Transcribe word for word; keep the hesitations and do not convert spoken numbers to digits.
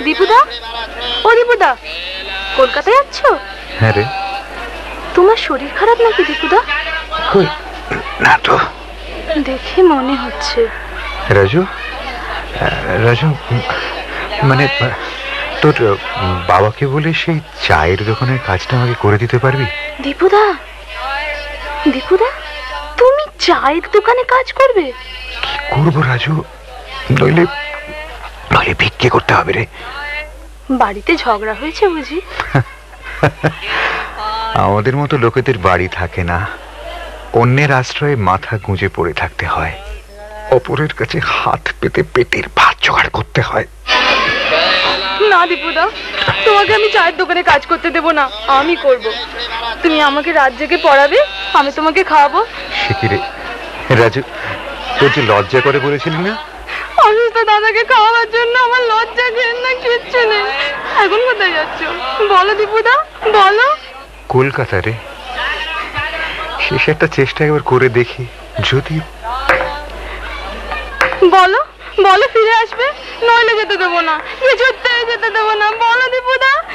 দীপুদা, ও দীপুদা, কলকাতায় যাচ্ছ? হ্যাঁ রে। তোমার শরীর খারাপ নাকি দীপুদা? কই না তো, দেখে মনে হচ্ছে। রাজু, রাজু মানে তোর বাবাকে বলে সেই চায়ের দোকানের কাজটা আমাকে করে দিতে পারবি? দীপুদা, দীপুদা, তুমি চায়ের দোকানে কাজ করবে? কি করবো রাজু, নইলে নইলে ভিক্ষে করতে হবে রে। বাড়িতে ঝগড়া হয়েছে বুঝি? আমাদের মতো লোকেদের বাড়ি থাকে না, অন্যের আশ্রয়ে মাথা গুঁজে পড়ে থাকতে হয়, অপরের কাছে হাত পেতে পেটের ভাত জোগাড় করতে হয়। না দীপুদা, তোমাকে আমি চায়ের দোকানে কাজ করতে দেব না, আমি করব। তুমি আমাকে রাত জেগে পড়াবে, আমি তোমাকে খাওয়াবো। সে কি রে রাজু, তোর যে লজ্জা করে বলেছিলি না অসুস্থ দাদাকে খাওয়াবার জন্য আমার লজ্জা ঘেন্না কিচ্ছু নেই। এখন কোথায় যাচ্ছ বলো দীপুদা, বলো। কলকাতা রে, শেষ একটা চেষ্টা একবার করে দেখি, যদি। বলো, বলো ফিরে আসবে, নইলে যেতে দেবো না, কিছুতেই যেতে দেবো না, বলো দীপুদা।